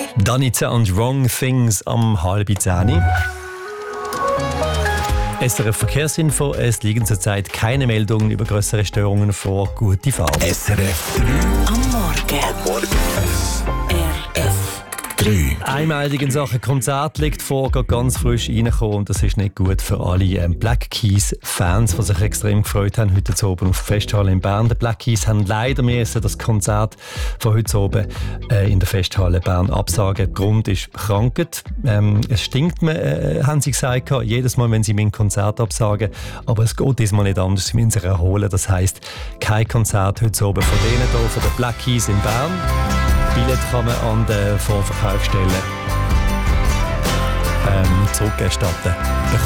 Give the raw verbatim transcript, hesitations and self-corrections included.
Danica und Wrong Things am halb zehn. S R F Verkehrsinfo. Es liegen zurzeit keine Meldungen über größere Störungen vor. Gute Fahrt. S R F drei am Morgen. Am Morgen. S R F drei. Einmeldung in Sachen Konzert liegt vor, gerade ganz frisch reingekommen. Und das ist nicht gut für alle ähm, Black Keys-Fans, die sich extrem gefreut haben heute Abend auf der Festhalle in Bern. Die Black Keys haben leider müssen das Konzert von heute Abend äh, in der Festhalle Bern absagen. Grund ist Krankheit. Ähm, es stinkt mir, äh, haben sie gesagt, jedes Mal, wenn sie mein Konzert absagen. Aber es geht diesmal nicht anders. Sie müssen sich erholen. Das heisst, kein Konzert heute Abend von denen hier, von den Black Keys in Bern. Billett kann man an den Vorverkaufsstellen ähm, zurückerstatten bekommen.